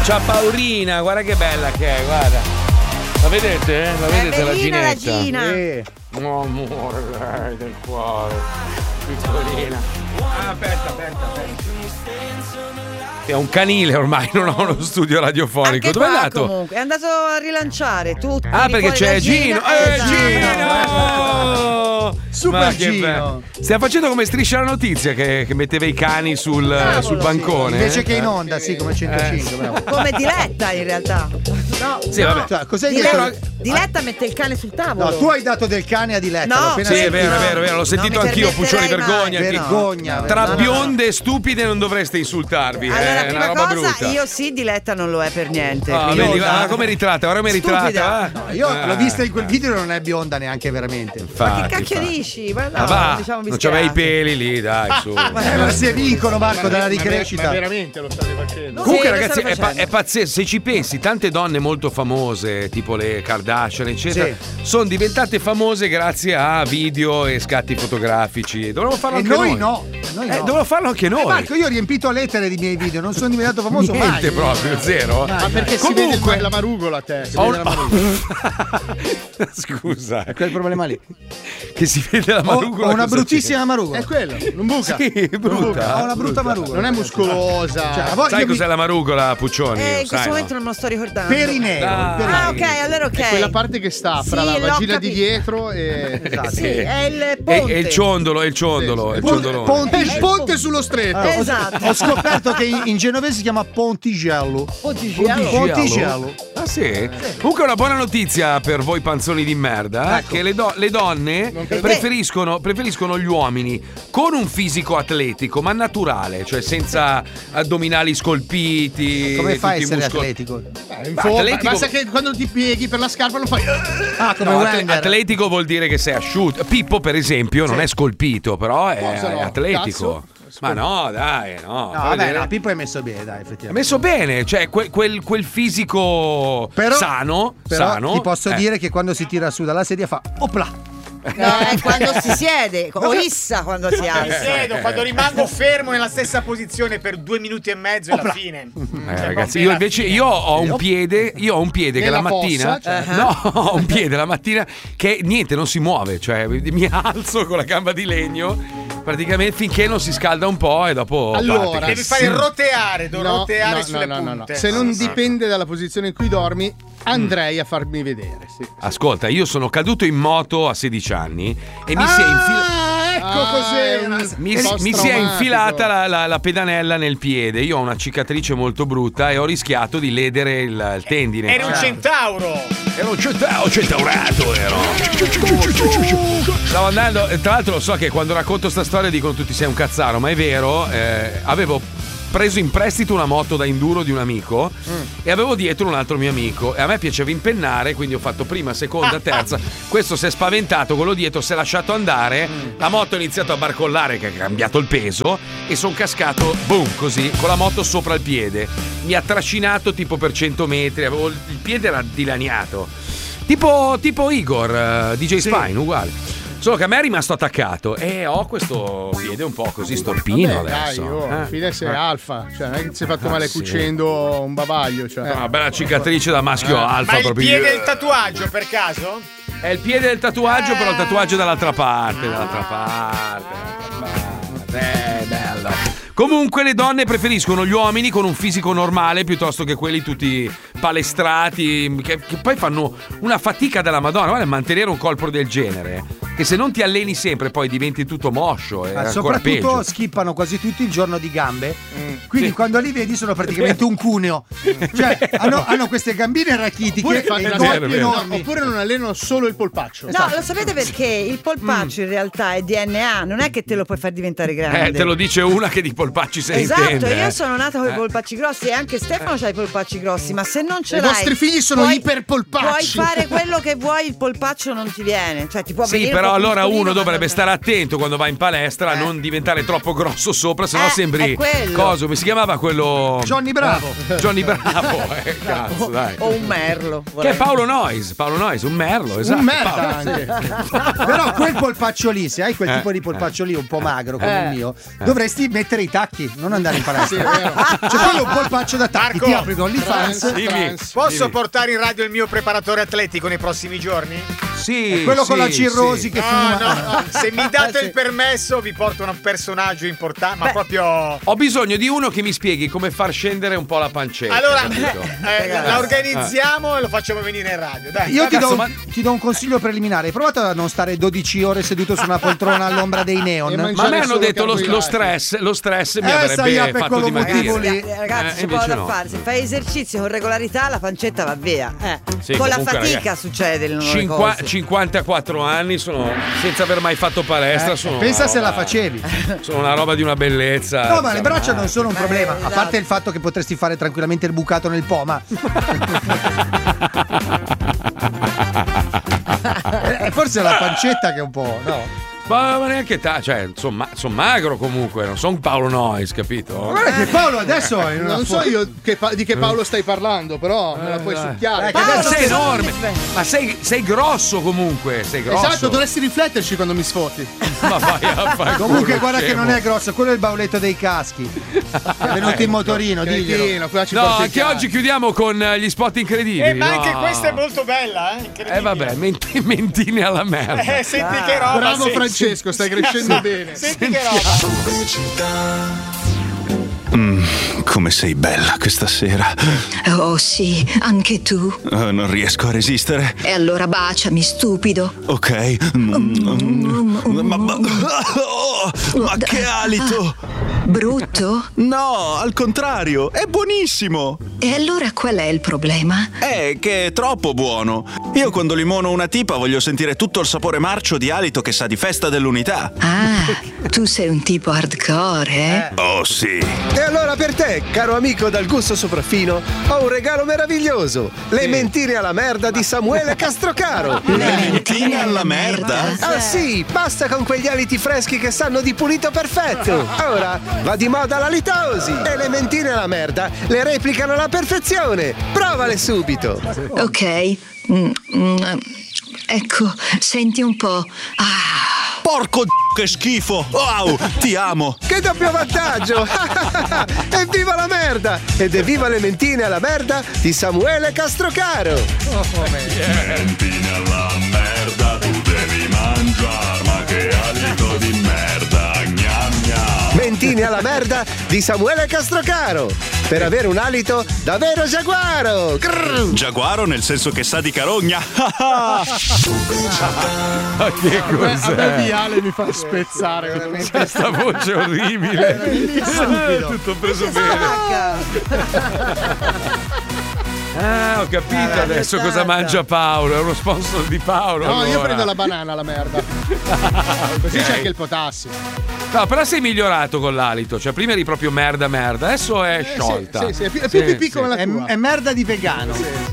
C'ha Paurina, guarda che bella che è, guarda. La vedete? La vedete la ginetta? La Gina. Oh, amore, dai, del cuore. Piccolina. Aspetta. È un canile ormai, non ho uno studio radiofonico. Dove è andato? Comunque, è andato a rilanciare tutto. Perché c'è Gino. Gino! Super Gino. Stiamo facendo come Striscia la Notizia che metteva i cani sul bancone. Invece che in onda, sì, come 105. Bravo. Come Diletta in realtà. No, sì, vabbè. Cioè, cos'hai Diletta, detto? Diletta mette il cane sul tavolo. No, tu hai dato del cane a Diletta. No, sì, è vero, l'ho sentito anch'io. Puccioni, vergogna. Vergogna. Tra bionde e stupide non dovreste insultarvi. Allora, è una roba brutta. Io sì, Diletta non lo è per niente. Come ritratta? Ora mi ritratta. No, io l'ho vista in quel video e non è bionda neanche veramente. Ma che cacchio dici? Ma no, non c'aveva i peli lì, dai, su. Ma se vincono, Marco, dalla ricrescita. Ma veramente lo state facendo? Comunque, ragazzi, è pazzesco. Se ci pensi, tante donne molto famose, tipo le Kardashian, eccetera, sono diventate famose grazie a video e scatti fotografici. Dovremmo farlo anche noi. No. Dovremmo farlo anche noi. Marco, io ho riempito lettere di miei video, non sono diventato famoso Niente, mai. proprio, zero. Ma perché comunque si vede la marugola a te? Scusa. È quel problema lì. Che si vede la marugola. Ho una bruttissima marugola. È quello, non buca. Sì, brutta. Ho una brutta marugola. Non è muscolosa. Sai cos'è la marugola, Puccioni? In questo momento non me lo sto ricordando. Perineo. Ok, allora ok. È quella parte che sta fra la vagina di dietro e sì, è il ponte. È il ciondolo, è il ciondolo. È il ponte sullo stretto. Esatto. Ho scoperto che in genovese si chiama Ponticello. Ponticello. Ah sì? Comunque una buona notizia per voi panzoni di merda, che le donne preferiscono gli uomini con un fisico atletico ma naturale, cioè senza addominali scolpiti. Come fai a tutti essere muscoli. atletico? Atletico... Basta che quando ti pieghi per la scarpa non fai. Atletico vuol dire che sei asciutto. Pippo, per esempio, non è scolpito, però è atletico. Cazzo. Ma no, dai, no. Vabbè, Pippo è messo bene, dai, effettivamente. È messo bene, cioè quel fisico sano. Ti posso dire che quando si tira su dalla sedia fa opla. No, è quando si siede, o issa quando si alza. Siedo, quando rimango fermo nella stessa posizione per 2 minuti e mezzo e alla fine. Ragazzi, io ho un piede che la mattina ho un piede la mattina che niente, non si muove, cioè mi alzo con la gamba di legno praticamente finché non si scalda un po' e dopo allora devi fare roteare sulle punte. Se non dipende dalla posizione in cui dormi, andrei a farmi vedere. Sì. Ascolta, io sono caduto in moto a 16 anni e mi si è mi si è infilata la pedanella nel piede. Io ho una cicatrice molto brutta e ho rischiato di ledere il tendine. Era un centauro. Era un centaurato, ero. Stavo andando, tra l'altro lo so che quando racconto sta storia dicono tutti sei un cazzaro, ma è vero, avevo preso in prestito una moto da enduro di un amico e avevo dietro un altro mio amico e a me piaceva impennare, quindi ho fatto prima, seconda, terza. Questo si è spaventato, quello dietro si è lasciato andare, la moto ha iniziato a barcollare che ha cambiato il peso e sono cascato, boom, così, con la moto sopra il piede. Mi ha trascinato tipo per 100 metri, il piede era dilaniato. Tipo Igor, DJ Spine, uguale. Solo che a me è rimasto attaccato e ho questo piede un po' così storpino. Vabbè, adesso. Dai, fine sei alfa, cioè non è che ti sei fatto male cucendo un bavaglio, cioè. Una bella cicatrice da maschio alfa. Ma il proprio. piede del tatuaggio per caso? È il piede del tatuaggio, però il tatuaggio è dall'altra parte. Bello. Comunque le donne preferiscono gli uomini con un fisico normale piuttosto che quelli tutti palestrati che poi fanno una fatica della Madonna. Guarda, mantenere un corpo del genere, che se non ti alleni sempre poi diventi tutto moscio e ancora peggio. Soprattutto skippano quasi tutti il giorno di gambe, quindi quando li vedi sono praticamente un cuneo, cioè hanno queste gambine rachitiche e corpi enormi. Oppure non allenano solo il polpaccio. No, lo sapete perché? Il polpaccio in realtà è DNA, non è che te lo puoi far diventare grande. Te lo dice una che di polpacci se esatto, intende. Io sono nata con i polpacci grossi e anche Stefano c'ha i polpacci grossi, ma se non ce l'hai, i vostri figli sono iperpolpacci. Puoi fare quello che vuoi, il polpaccio non ti viene, cioè ti può venire il Però allora piccolino, uno ma dovrebbe non- stare attento quando va in palestra a non diventare troppo grosso sopra, sennò è sembri quello. cosa? Come si chiamava quello? Johnny Bravo. Johnny Bravo, cazzo, dai. O un merlo. Che è Paolo Noyes, un merlo, esatto. Un merda Paolo. anche. Però quel polpaccio lì, se hai quel tipo di polpaccio lì un po' magro come il mio, dovresti mettere i tacchi, non andare in palestra. Sì, è vero. Cioè quello è un polpaccio da tacchi, Marco, ti apri OnlyFans. Dimmi. Posso portare in radio il mio preparatore atletico nei prossimi giorni? Sì, Quello con sì, la cirrosi sì. che No, fuma. no. Se mi date il permesso, vi porto un personaggio importante, ma proprio. Ho bisogno di uno che mi spieghi come far scendere un po' la pancetta. Allora, capito? la organizziamo e lo facciamo venire in radio. Dai, Io ti Cazzo, do, ti do un consiglio preliminare. Hai provato a non stare 12 ore seduto su una poltrona all'ombra dei neon? E Ma a me mangiare hanno solo detto lo carboidrati. stress mi sai, avrebbe Ape, fatto quello dimagrire. motivo lì. Ragazzi, c'è invece poco da no. fare. Se fai esercizio con regolarità, la pancetta va via. Sì, Con la comunque, fatica ragazzi, succede le cose. 54 anni sono senza aver mai fatto palestra. Sono Pensa una se la roba- facevi. Sono una roba di una bellezza. No, ma le braccia non sono un Ma problema. A esatto. parte il fatto che potresti fare tranquillamente il bucato nel poma. Forse è la pancetta che è un po'. No. Ma neanche cioè, sono magro comunque, non sono Paolo Noyes, capito? Guarda che Paolo adesso è in una Non so io di che Paolo stai parlando, però me la puoi succhiare. che Ma adesso sei sei enorme, ma sei grosso comunque, sei grosso. Esatto, dovresti rifletterci quando mi sfotti. Ma vai a fare Comunque culo, guarda che scemo. non è grosso, quello è il bauletto dei caschi. È venuto in motorino, diglielo. Cretino, qua ci No, porti i anche cani. oggi chiudiamo con gli spot incredibili. ma anche no. questa è molto bella, incredibile. Vabbè, mentine alla merda. Senti che roba. Bravo senti. Francesco, stai crescendo bene. Senti che roba. Come sei bella questa sera. Oh sì, anche tu. Non riesco a resistere. E allora baciami, stupido. Ok. Ma che alito! Brutto? No, al contrario, è buonissimo. E allora qual è il problema? È che è troppo buono. Io quando limono una tipa voglio sentire tutto il sapore marcio di alito che sa di festa dell'unità. Ah, tu sei un tipo hardcore, eh? Oh sì. E allora per te, caro amico dal gusto sopraffino, ho un regalo meraviglioso. Le mentine alla merda di Samuele Castrocaro. Le mentine alla merda? Ah sì, basta con quegli aliti freschi che sanno di pulito perfetto. Ora va di moda la litosi e le mentine alla merda le replicano alla perfezione. Provale subito. Ok. Ecco, senti un po'. Ah. Porco che schifo! Wow, ti amo! Che doppio vantaggio! Evviva la merda! Ed evviva le mentine alla merda di Samuele Castrocaro! Mentine alla merda, tu devi mangiare, ma che alito di merda, gnam gnam. Mentine alla merda di Samuele Castrocaro! Per avere un alito davvero giaguaro! Grrr. Giaguaro nel senso che sa di carogna. Ma che A me cos'è? Viale mi fa spezzare veramente. Questa voce orribile. Tutto preso bene. Ah, ho capito adesso cosa mangia Paolo. È uno sponsor di Paolo. No, io allora. prendo la banana, la merda. Così c'è anche il potassio. No, però sei migliorato con l'alito. Cioè, prima eri proprio merda. Adesso è sciolta. Sì, è più pipì come la È, tua. è merda di vegano.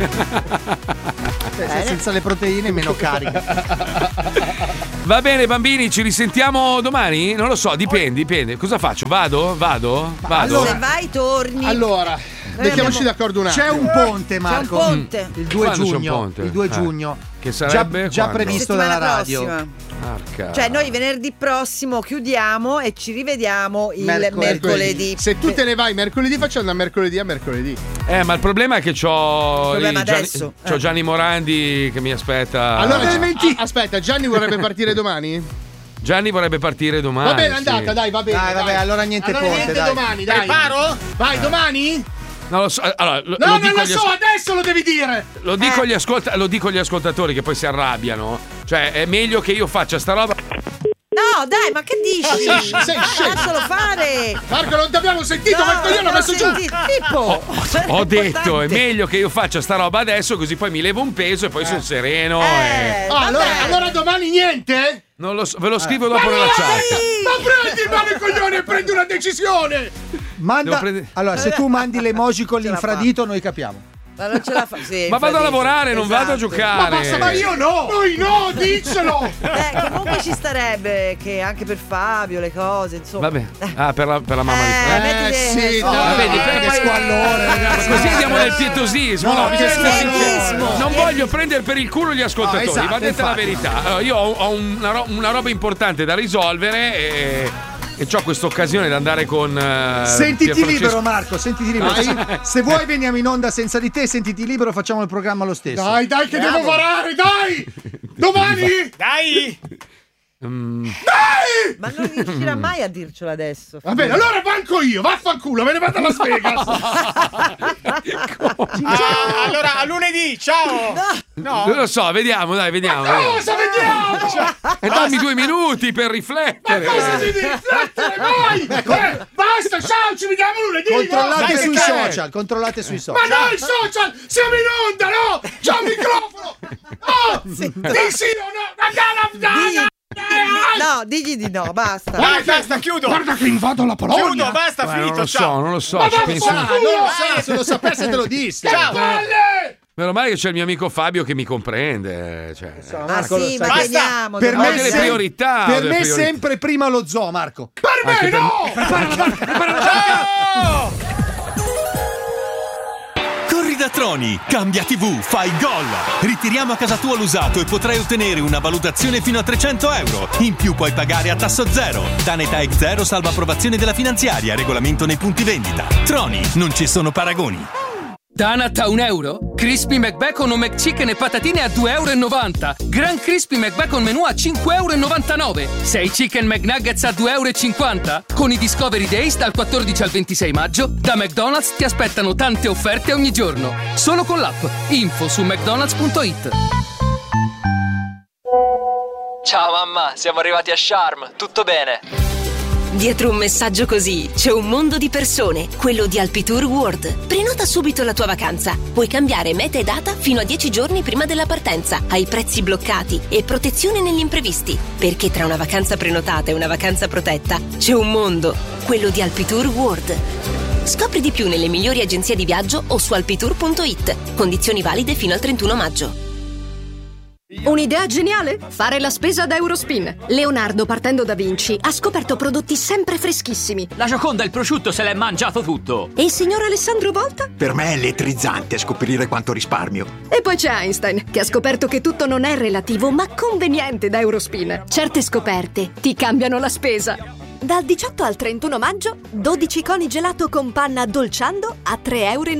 Senza le proteine meno carica. Va bene, bambini, ci risentiamo domani? Non lo so, dipende. Cosa faccio? Vado? Se vai, torni. Allora, mettiamoci d'accordo un attimo. C'è un ponte, Marco. C'è un ponte. Il 2 Quando c'è un giugno. ponte? Il 2 giugno. Che sarebbe già quando? previsto Settimana dalla radio. prossima. Arca. Cioè, noi venerdì prossimo chiudiamo e ci rivediamo il mercoledì. Se tu te ne vai mercoledì, facciamo da mercoledì a mercoledì. Ma il problema è che c'ho Problema Gianni, adesso. c'ho Gianni Morandi che mi aspetta. Allora, aspetta, Gianni vorrebbe partire domani? Gianni vorrebbe partire domani. Va bene, sì. andata, dai, va bene. Dai, vabbè, allora niente ponte, dai. domani, dai. Preparo? Vai, domani? Non lo so. Allora, No, lo non dico lo agli so, adesso lo devi dire. Lo dico agli ascoltatori che poi si arrabbiano. Cioè, è meglio che io faccia sta roba. No, dai, ma che dici? Sei scemo. Lascialo fare. Marco, non ti abbiamo sentito, Marco, io l'ho messo giù. Pippo. Ho detto, è Importante. meglio che io faccia sta roba adesso, così poi mi levo un peso e poi sono sereno. E... Ah, vabbè. allora domani niente? Non lo so, ve lo scrivo dopo nella chat. Ma prendi in mano i coglioni e prendi una decisione. Manda. Devo prendere- Allora, se tu mandi l'emoji con Ce la l'infradito, noi capiamo. Ma non ce la fa. Sì, Ma vado a lavorare, non vado a esatto. giocare. Ma basta, ma io no! Noi no, diccelo! Comunque ci starebbe che anche per Fabio le cose, insomma. Vabbè. Per la mamma di Fabio. Sì, vedi, che squallore, ragazzi. Così andiamo nel pietosismo. No, bisogna che essere sinceri. squallore. Non voglio prendere per il culo gli ascoltatori, No, esatto, va detta la infatti. verità. Allora, io ho una roba importante da risolvere e ho questa occasione di andare con Sentiti Pierfrancesco. libero, Marco, sentiti libero. Se vuoi veniamo in onda senza di te, sentiti libero, facciamo il programma lo stesso. Dai, che devo varare, dai! Domani! Dai! Dai! Ma non riuscirà mai a dircelo adesso. Va bene, allora banco io, vaffanculo, me ne vado a Las Vegas. Allora, a lunedì, ciao! Non lo so, vediamo. Cosa vediamo? E dammi 2 minuti per riflettere. Cosa devi riflettere, vai! Basta, ciao, ci vediamo lunedì! Controllate no? sui Dai, che- social, controllate sui Ma social. no, i social! Siamo in onda, no! C'è un microfono! No! Di sì o no? No, digli di no, basta. Dai, basta, chiudo! Guarda che invado la Polonia! Chiudo, basta, finito, ciao! Non lo so, Ma ci penso. vaffanculo! Non lo sa, se lo sapesse te lo disse. Ciao! Palle! Meno male che c'è il mio amico Fabio che mi comprende. Cioè. Ma sì, ma Basta. teniamo. Per Ho me, delle priorità, per ho delle me priorità. sempre prima lo zoo, Marco. Per me no! Corri da Troni, cambia TV, fai gol. Ritiriamo a casa tua l'usato e potrai ottenere una valutazione fino a 300 euro. In più puoi pagare a tasso zero. Taneta Ex Zero salva approvazione della finanziaria, regolamento nei punti vendita. Troni, non ci sono paragoni. Tanat a €1, Crispy McBacon o McChicken e patatine a €2,90. Gran Crispy McBacon menù a €5,99. 6 Chicken McNuggets a €2,50. Con i Discovery Days dal 14 al 26 maggio, da McDonald's ti aspettano tante offerte ogni giorno. Solo con l'app. Info su mcdonalds.it. Ciao mamma, siamo arrivati a Sharm, tutto bene? Dietro un messaggio così c'è un mondo di persone, quello di Alpitour World. Prenota subito la tua vacanza. Puoi cambiare meta e data fino a 10 giorni prima della partenza, hai prezzi bloccati e protezione negli imprevisti. Perché tra una vacanza prenotata e una vacanza protetta c'è un mondo, quello di Alpitour World. Scopri di più nelle migliori agenzie di viaggio o su alpitour.it. Condizioni valide fino al 31 maggio. Un'idea geniale? Fare la spesa da Eurospin. Leonardo, partendo da Vinci, ha scoperto prodotti sempre freschissimi. La Gioconda il prosciutto se l'è mangiato tutto. E il signor Alessandro Volta? Per me è elettrizzante scoprire quanto risparmio. E poi c'è Einstein, che ha scoperto che tutto non è relativo, ma conveniente da Eurospin. Certe scoperte ti cambiano la spesa. Dal 18 al 31 maggio, 12 coni gelato con panna dolciando a €3,99.